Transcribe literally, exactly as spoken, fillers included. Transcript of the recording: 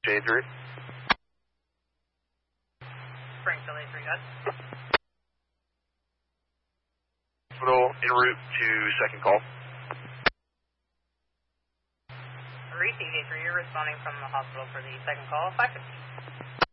A three. Springfield A three, guys. Hospital en route to second call. Received A three, you're responding from the hospital for the second call, five fifty.